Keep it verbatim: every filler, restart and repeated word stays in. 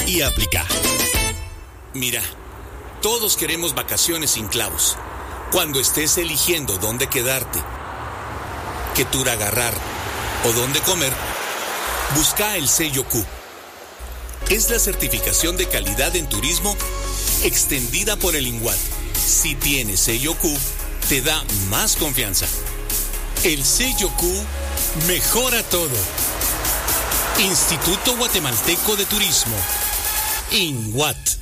y aplica. Mira, todos queremos vacaciones sin clavos. Cuando estés eligiendo dónde quedarte, qué tour agarrar o dónde comer, busca el sello Q. Es la certificación de calidad en turismo extendida por el INWAT. Si tienes sello Q, te da más confianza. El sello Q mejora todo. Instituto Guatemalteco de Turismo. INWAT.